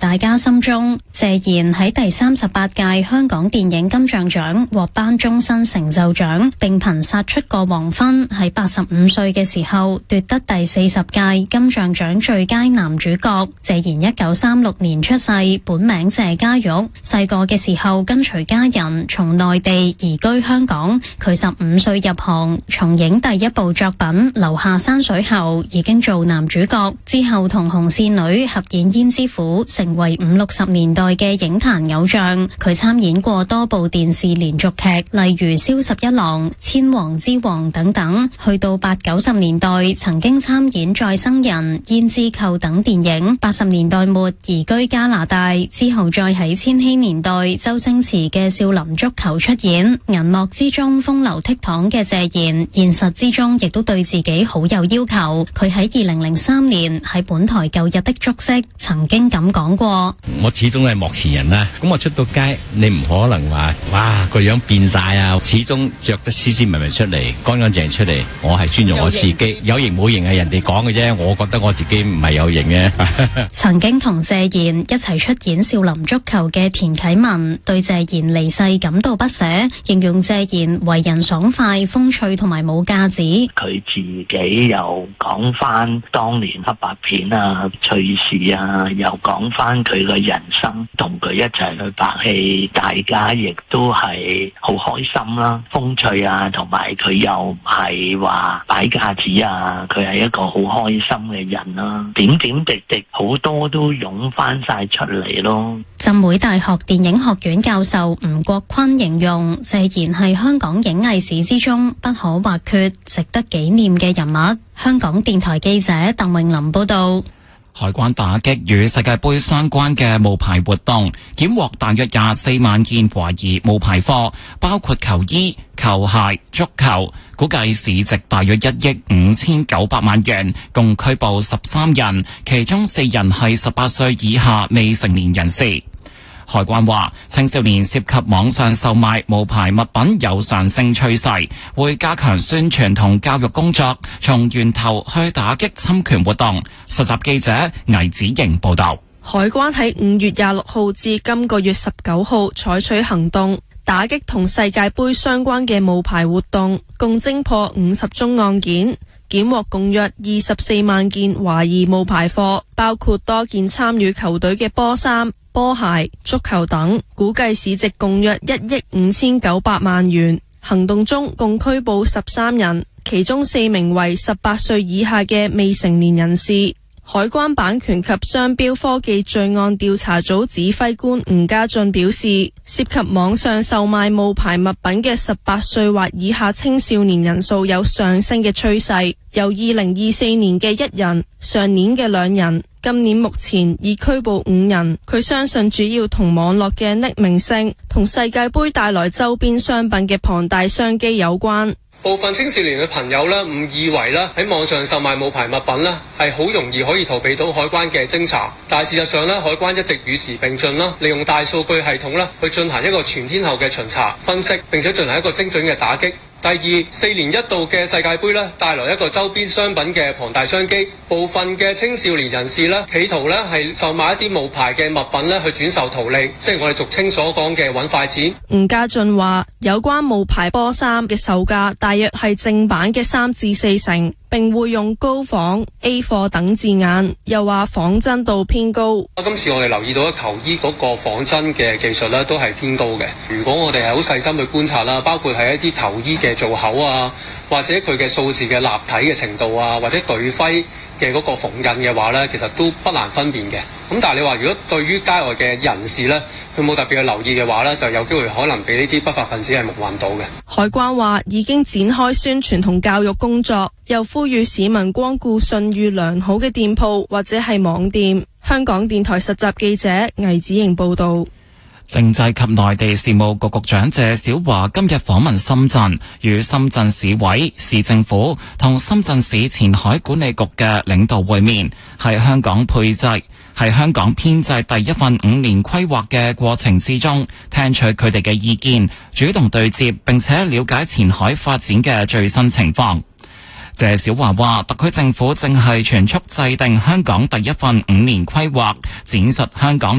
大家心中。謝賢喺第38屆香港電影金像獎獲頒終身成就獎，並憑殺出個黃昏喺85歲嘅時候奪得第40屆金像獎最佳男主角。謝賢1936年出世，本名謝家玉。細個嘅時候跟隨家人從內地移居香港。佢15歲入行，重影第一部作品《留下山水》後已經做男主角，之後同紅線女合演《胭脂虎》，成為50、60年代嘅影壇偶像。佢參演過多部電視連續劇，例如《蕭十一郎》、《千王之王》等等。去到80、90年代，曾經參演《再生人》、《胭脂扣》等電影。80年代末移居加拿大，之後再喺千禧年代周星馳嘅《少林足球》出演。銀幕之中風流倜儻嘅謝賢，現實之中亦都對自己好有要求。佢喺2003年喺本台舊日的足跡曾經咁講過： 我始終係幕前人啦，咁我出到街，你唔可能話哇個樣變晒啊，始終着得斯斯文文出嚟，乾乾淨出嚟。我係尊重我自己，有型冇型係人哋講嘅啫，我覺得我自己唔係有型嘅。 曾經同謝賢一齊出演《少林足球》嘅田啟文對謝賢離世感到不捨，形容謝賢為人爽快、風趣同埋冇架子。 佢自己又講翻當年黑白片啊、趣事啊，又講翻佢嘅人生，同佢一齊去拍戲，大家亦都係好開心啦、風趣啊，同埋佢又唔係話擺架子啊，佢係一個好開心嘅人啦。點點滴滴好多都湧翻晒出嚟咯。 浸會大學電影學院教授吳國坤形容謝賢係香港影藝史之中不可或缺、值得紀念嘅人物。香港電台記者鄧穎琳報道。 海關打擊與世界盃相關嘅冒牌活動，檢獲大約24萬件懷疑冒牌貨，包括球衣、球鞋、足球，估計市值大約1億5900萬元，共拘捕13人，其中4人係18歲以下未成年人士。海關話，青少年涉及網上售賣冒牌物品有上升趨勢，會加強宣傳同教育工作，從源頭去打擊侵權活動。實習記者倪子瑩報道。 海關喺5月26號至今個月19號採取行動，打擊同世界盃相關嘅冒牌活動，共偵破50宗案件，檢獲共約24萬件懷疑冒牌貨，包括多件參與球隊嘅波衫、波鞋、足球等，估計市值共約1億5900萬元。行動中共拘捕13人，其中4名為18歲以下嘅未成年人士。海關版權及商標科技罪案調查組指揮官吳家俊表示，涉及網上售賣冒牌物品嘅18歲或以下青少年人數有上升嘅趨勢，由2024年嘅1人，上年嘅2人，今年目前已拘捕5人。佢相信主要同網絡嘅匿名性同世界盃帶來周邊商品嘅龐大商機有關。 部分青少年嘅朋友呢，誤以為呢喺網上售賣冒牌物品呢係好容易可以逃避到海關嘅偵查，但係事實上呢，海關一直與時並進啦，利用大數據系統呢去進行一個全天候嘅巡查、分析，並且進行一個精準嘅打擊。第二，4年一度嘅世界盃呢帶來一個周邊商品嘅龐大商機，部分嘅青少年人士呢企圖呢係售賣一啲冒牌嘅物品呢去轉售圖利，即係我哋俗稱所講嘅揾快錢。 吳家俊話，有關冒牌波衫嘅售價大約係正版嘅3至4成，並會用高仿、A 貨等字眼，又話仿真度偏高。 今次我哋留意到球衣嗰個仿真嘅技術呢都係偏高嘅。如果我哋係好細心去觀察啦，包括係一啲球衣嘅做口啊，或者佢嘅數字嘅立體嘅程度啊，或者隊徽嘅嗰個縫印嘅話呢，其實都不難分辨嘅。咁但係你話如果對於街外嘅人士呢，佢冇特別嘅留意嘅話呢，就有機會可能俾呢啲不法分子係目混到嘅。 海關話已經展開宣傳同教育工作，又呼籲市民光顧信譽良好嘅店鋪或者係網店。香港電台實習記者倪子瑩報道。 政制及內地事務局局長謝小華今日訪問深圳，與深圳市委、市政府同深圳市前海管理局嘅領導會面，係香港編制第一份5年規劃嘅過程之中，聽取佢哋嘅意見，主動對接，並且了解前海發展嘅最新情況。謝小華話，特區政府正係全速制定香港第一份5年規劃，展述香港